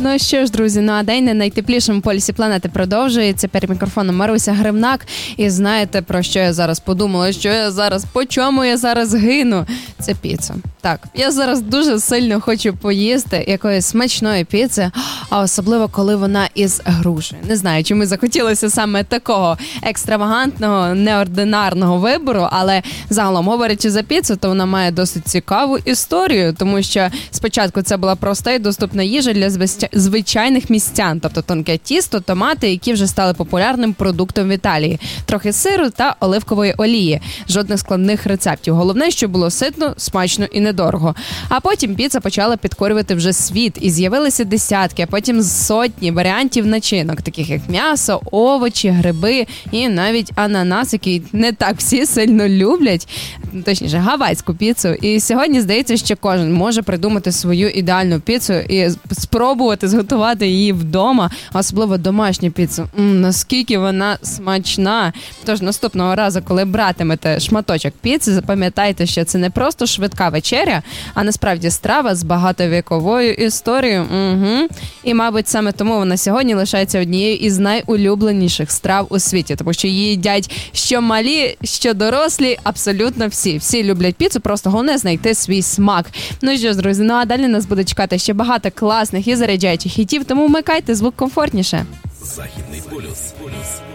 Ну що ж, друзі, а день на найтеплішому полюсі планети продовжується. Перед мікрофоном Маруся Гривнак. І знаєте, про що я зараз подумала? По чому я зараз гину? Це піца. Так, я зараз дуже сильно хочу поїсти якоїсь смачної піци, а особливо, коли вона із грушею. Не знаю, чому захотілося саме такого екстравагантного, неординарного вибору, але загалом, говорячи за піцу, то вона має досить цікаву історію, тому що спочатку це була проста і доступна їжа для звичайних містян, тобто тонке тісто, томати, які вже стали популярним продуктом в Італії. Трохи сиру та оливкової олії. Жодних складних рецептів. Головне, щоб було ситно, смачно і недорого. А потім піца почала підкорювати вже світ, і з'явилися десятки, а потім сотні варіантів начинок, таких як м'ясо, овочі, гриби і навіть ананас, який не так всі сильно люблять, точніше, гавайську піцу. І сьогодні здається, що кожен може придумати свою ідеальну піцу і спробувати зготувати її вдома, особливо домашню піцу. Наскільки вона смачна. Тож наступного разу, коли братимете шматочок піци, запам'ятайте, що це не просто швидка вечеря, а насправді страва з багатовіковою історією. І, мабуть, саме тому вона сьогодні лишається однією із найулюбленіших страв у світі, тому що її їдять що малі, що дорослі, абсолютно всі. Всі люблять піцу, просто головне знайти свій смак. Ну що ж, друзі, а далі нас буде чекати ще багато класних і заряджаючих хітів, тому вмикайте звук комфортніше. Західний полюс.